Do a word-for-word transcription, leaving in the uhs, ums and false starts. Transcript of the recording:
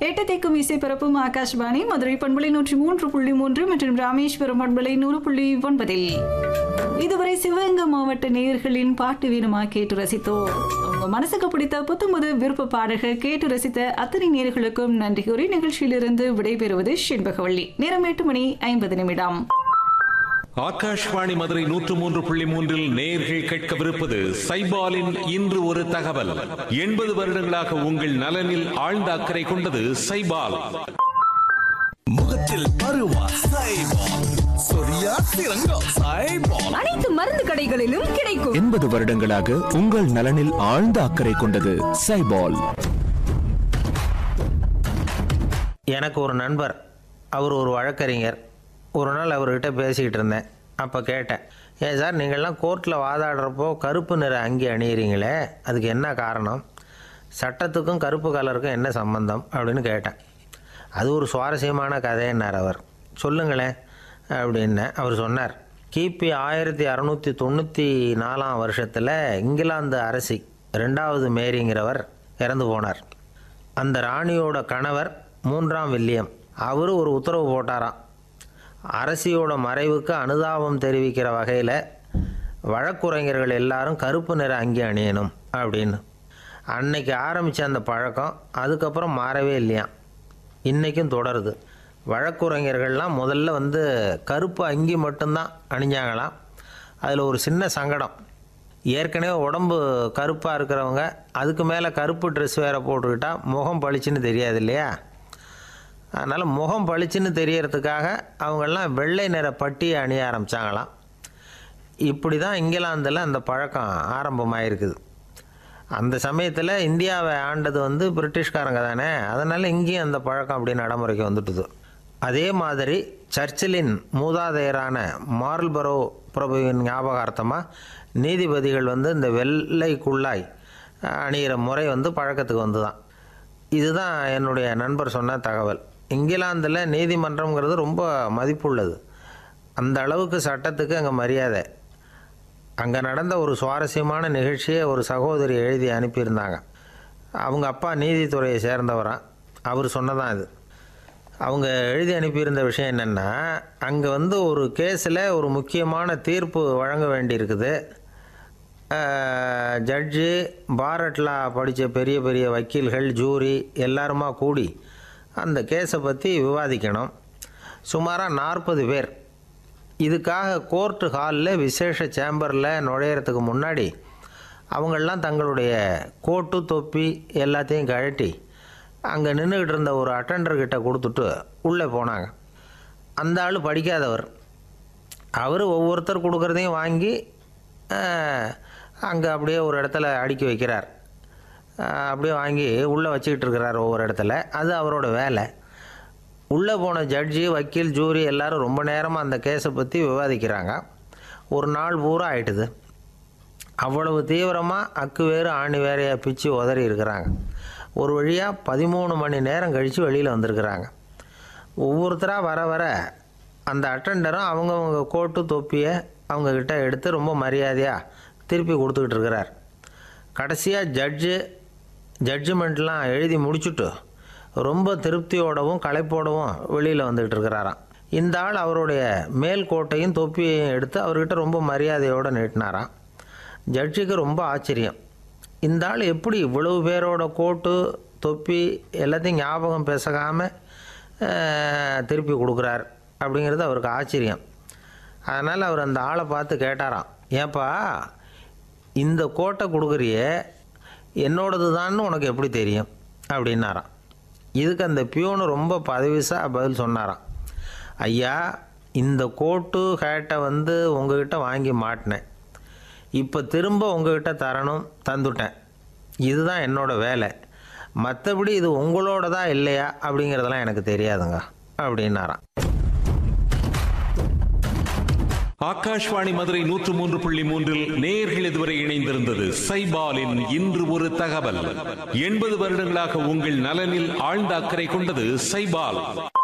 எட்டு திக்கும் இசை பரப்பும் ஆகாஷ்வாணி மதுரை பண்பலை நூற்றி மூன்று புள்ளி மூன்று மற்றும் ராமேஸ்வரம் பண்பலை நூறு புள்ளி ஒன்பதில் இதுவரை சிவகங்கை மாவட்ட நேயர்களின் பாட்டு வீரமா கேட்டு ரசித்தோம். அவங்க மனசுக்கு பிடித்த புத்தம்பது விருப்ப பாடல்கள் கேட்டு ரசித்த அத்தனை நேயர்களுக்கும் நன்றி கூறி நிகழ்ச்சியிலிருந்து விடைபெறுவது செண்பகவள்ளி. நேரம் எட்டு மணி ஐம்பது நிமிடம். ஆகாஷ்வாணி மதுரை நூற்று மூன்று புள்ளி மூன்றில் நேயர்கள் கேட்கவிருப்பது சைபாலின் இன்று ஒரு தகவல். எண்பது வருடங்களாக உங்கள் நலனில் ஆழ்ந்த அக்கறை கொண்டது சைபால். முகத்தில் பருவா சைபால், சொரியா சிறங்கா சைபால், அனைத்து மருந்து கடைகளிலும் கிடைக்கும். எண்பது வருடங்களாக உங்கள் நலனில் ஆழ்ந்த அக்கறை கொண்டது சைபால். எனக்கு ஒரு நண்பர், அவர் ஒரு வழக்கறிஞர். ஒரு நாள் அவர்கிட்ட பேசிக்கிட்டு இருந்தேன். அப்போ கேட்டேன், ஏன் சார் நீங்கள்லாம் கோர்ட்டில் வாதாடுறப்போ கருப்பு நிற அங்கி அணியிறீங்களே, அதுக்கு என்ன காரணம்? சட்டத்துக்கும் கருப்பு கலருக்கும் என்ன சம்பந்தம் அப்படின்னு கேட்டேன். அது ஒரு சுவாரஸ்யமான கதைன்னார் அவர். சொல்லுங்களேன் அப்படின்னு அவர் சொன்னார். கிபி ஆயிரத்தி அறநூற்றி தொண்ணூற்றி நாலாம் வருஷத்தில் இங்கிலாந்து அரசி ரெண்டாவது மேரிங்கிறவர் இறந்து போனார். அந்த ராணியோட கணவர் மூன்றாம் வில்லியம், அவர் ஒரு உத்தரவு போட்டாராம். அரசியோட மறைவுக்கு அனுதாபம் தெரிவிக்கிற வகையில் வழக்குரைஞர்கள் எல்லாரும் கருப்பு நிற அங்கி அணியணும் அப்படின்னு. அன்னைக்கு ஆரம்பித்த அந்த பழக்கம் அதுக்கப்புறம் மாறவே இல்லையாம், இன்றைக்கும் தொடருது. வழக்குரைஞர்கள்லாம் முதல்ல வந்து கருப்பு அங்கி மட்டும்தான் அணிஞ்சாங்களாம். அதில் ஒரு சின்ன சங்கடம், ஏற்கனவே உடம்பு கருப்பாக இருக்கிறவங்க அதுக்கு மேலே கருப்பு ட்ரெஸ் வேறு போட்டுக்கிட்டால் முகம் பளிச்சுன்னு தெரியாது இல்லையா? அதனால் முகம் பளிச்சுன்னு தெரியறதுக்காக அவங்கெல்லாம் வெள்ளை நிற பட்டியை அணிய ஆரம்பித்தாங்களாம். இப்படி தான் இங்கிலாந்தில் அந்த பழக்கம் ஆரம்பமாயிருக்குது. அந்த சமயத்தில் இந்தியாவை ஆண்டது வந்து பிரிட்டிஷ்காரங்க தானே, அதனால் இங்கேயும் அந்த பழக்கம் அப்படி நடைமுறைக்கு வந்துட்டுது. அதே மாதிரி சர்ச்சிலின் மூதாதையரான மார்ல்பரோ பிரபுவின் ஞாபகார்த்தமாக நீதிபதிகள் வந்து இந்த வெள்ளை குள்ளாய் அணிகிற முறை வந்து பழக்கத்துக்கு வந்து தான். இதுதான் என்னுடைய நண்பர் சொன்ன தகவல். இங்கிலாந்தில் நீதிமன்றம்ங்கிறது ரொம்ப மதிப்புள்ளது. அந்த அளவுக்கு சட்டத்துக்கு அங்கே மரியாதை. அங்கே நடந்த ஒரு சுவாரஸ்யமான நிகழ்ச்சியை ஒரு சகோதரி எழுதி அனுப்பியிருந்தாங்க. அவங்க அப்பா நீதித்துறையை சேர்ந்தவரான். அவர் சொன்னதான் இது. அவங்க எழுதி அனுப்பியிருந்த விஷயம் என்னென்னா, அங்கே வந்து ஒரு கேஸில் ஒரு முக்கியமான தீர்ப்பு வழங்க வேண்டியிருக்குது. ஜட்ஜு, பாரட்லா படித்த பெரிய பெரிய வக்கீல்கள், ஜூரி எல்லாருமா கூடி அந்த கேஸை பற்றி விவாதிக்கணும். சுமாராக நாற்பது பேர். இதுக்காக கோர்ட்டு ஹாலில் விசேஷ சேம்பரில் நுழையிறதுக்கு முன்னாடி அவங்களெலாம் தங்களுடைய கோட்டு தொப்பி எல்லாத்தையும் கழட்டி அங்கே நின்றுக்கிட்டு இருந்த ஒரு அட்டண்டர்கிட்ட கொடுத்துட்டு உள்ளே போனாங்க. அந்த ஆள் படிக்காதவர். அவர் ஒவ்வொருத்தர் கொடுக்குறதையும் வாங்கி அங்கே அப்படியே ஒரு இடத்துல அடுக்கி வைக்கிறார். அப்படியே வாங்கி உள்ளே வச்சுக்கிட்டு இருக்கிறார் ஒவ்வொரு இடத்துல. அது அவரோட வேலை. உள்ளே போன ஜட்ஜி, வக்கீல், ஜூரி எல்லோரும் ரொம்ப நேரமாக அந்த கேஸை பற்றி விவாதிக்கிறாங்க. ஒரு நாள் பூரா ஆயிட்டுது. அவ்வளவு தீவிரமாக அக்கு வேறு ஆணி வேறையாக பிச்சு உதறி இருக்கிறாங்க. ஒரு வழியாக பதிமூணு மணி நேரம் கழித்து வெளியில் வந்திருக்கிறாங்க. ஒவ்வொருத்தராக வர வர அந்த அட்டண்டரும் அவங்கவுங்க கோட்டு தொப்பியை அவங்கக்கிட்ட எடுத்து ரொம்ப மரியாதையாக திருப்பி கொடுத்துக்கிட்டு இருக்கிறார். கடைசியாக ஜட்ஜு ஜட்ஜ்மெண்ட்லாம் எழுதி முடிச்சுட்டு ரொம்ப திருப்தியோடவும் களைப்போடவும் வெளியில் வந்துக்கிட்டு இருக்கிறாராம். இந்த ஆள் அவருடைய மேல் கோட்டையும் தொப்பியையும் எடுத்து அவர்கிட்ட ரொம்ப மரியாதையோடு நீட்டினாராம். ஜட்ஜுக்கு ரொம்ப ஆச்சரியம். இந்த ஆள் எப்படி இவ்வளவு பேரோட கோட்டு தொப்பி எல்லாத்தையும் ஞாபகம் பேசாமல் திருப்பி கொடுக்குறார் அப்படிங்கிறது அவருக்கு ஆச்சரியம். அதனால் அவர் அந்த ஆளை பார்த்து கேட்டாராம், ஏப்பா இந்த கோட்டை கொடுக்குறியே என்னோடது தான்னு உனக்கு எப்படி தெரியும் அப்படின்னாராம். இதுக்கு அந்த பியூனு ரொம்ப பதவிசாக பதில் சொன்னாராம், ஐயா இந்த கோட்டு ஹேட்டை வந்து உங்ககிட்ட வாங்கி மாட்டினேன், இப்போ திரும்ப உங்ககிட்ட தரணும், தந்துட்டேன், இதுதான் என்னோடய வேலை, மற்றபடி இது உங்களோடதா இல்லையா அப்படிங்கிறதெல்லாம் எனக்கு தெரியாதுங்க அப்படின்னாராம். ஆகாஷ்வாணி மதுரை நூற்று மூன்று புள்ளி மூன்றில் நேயர்கள் இதுவரை இணைந்திருந்தது சைபாலின் இன்று ஒரு தகவல். எண்பது வருடங்களாக உங்கள் நலனில் ஆழ்ந்த அக்கறை கொண்டது சைபால்.